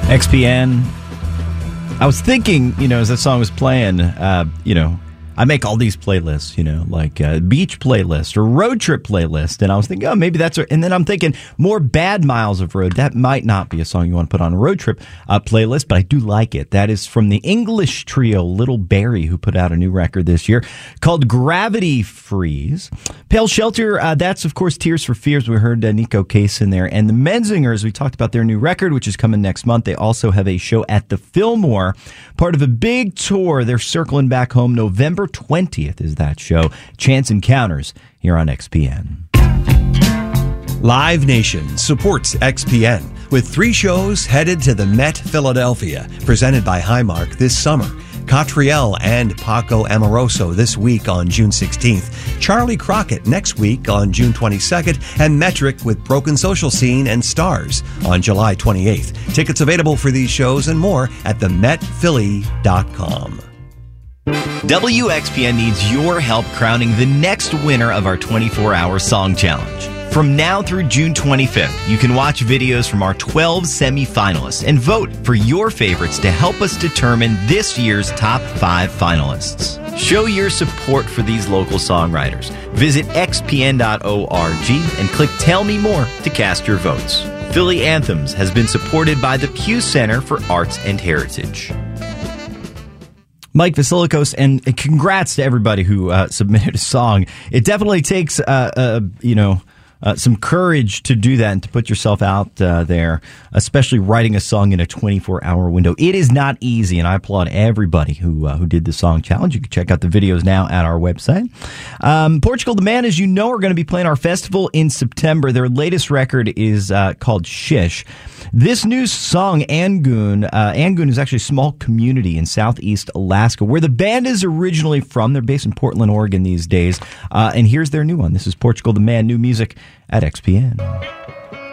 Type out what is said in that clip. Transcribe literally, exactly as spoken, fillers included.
X P N. I was thinking, you know, as that song was playing, uh, you know, I make all these playlists, you know, like a beach playlist or road trip playlist. And I was thinking, oh, maybe that's, a, and then I'm thinking more Bad Miles of Road. That might not be a song you want to put on a road trip uh, playlist, but I do like it. That is from the English trio Little Barrie, who put out a new record this year called Gravity Freeze. Pale Shelter, uh, that's, of course, Tears for Fears. We heard uh, Nico Case in there. And the Menzingers, we talked about their new record, which is coming next month. They also have a show at the Fillmore, part of a big tour. They're circling back home November twentieth is that show. Chance Encounters here on X P N. Live Nation supports X P N with three shows headed to the Met Philadelphia, presented by Highmark this summer. Catriel and Paco Amoroso this week on June sixteenth. Charlie Crockett next week on June twenty-second. And Metric with Broken Social Scene and Stars on July twenty-eighth. Tickets available for these shows and more at the met philly dot com. W X P N needs your help crowning the next winner of our twenty-four hour Song Challenge. From now through June twenty-fifth, you can watch videos from our twelve semi-finalists and vote for your favorites to help us determine this year's top five finalists. Show your support for these local songwriters. Visit x p n dot org and click Tell Me More to cast your votes. Philly Anthems has been supported by the Pew Center for Arts and Heritage. Mike Vasilikos, and congrats to everybody who uh, submitted a song. It definitely takes, uh, uh, you know, uh, some courage to do that and to put yourself out uh, there, especially writing a song in a twenty-four hour window. It is not easy, and I applaud everybody who uh, who did the song challenge. You can check out the videos now at our website. Um, Portugal the Man, as you know, are going to be playing our festival in September. Their latest record is uh, called Shish. This new song, Angoon, uh, Angoon is actually a small community in southeast Alaska where the band is originally from. They're based in Portland, Oregon these days. Uh, and here's their new one. This is Portugal the Man, new music at X P N.